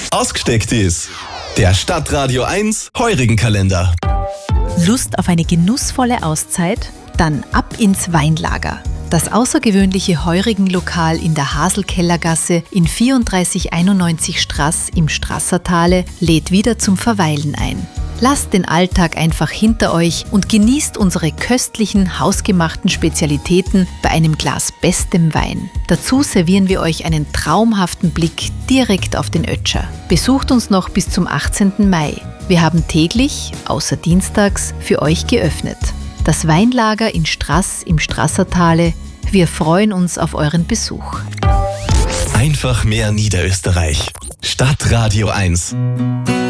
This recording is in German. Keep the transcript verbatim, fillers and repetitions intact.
Ausgesteckt ist der Stadtradio eins Heurigenkalender. Lust auf eine genussvolle Auszeit? Dann ab ins Weinlager. Das außergewöhnliche Heurigenlokal in der Haselkellergasse in vierunddreißig einundneunzig Straß im Strassertale lädt wieder zum Verweilen ein. Lasst den Alltag einfach hinter euch und genießt unsere köstlichen, hausgemachten Spezialitäten bei einem Glas bestem Wein. Dazu servieren wir euch einen traumhaften Blick direkt auf den Ötscher. Besucht uns noch bis zum achtzehnten Mai. Wir haben täglich, außer dienstags, für euch geöffnet. Das Weinlager in Straß im Strassertale. Wir freuen uns auf euren Besuch. Einfach mehr Niederösterreich. Stadtradio eins.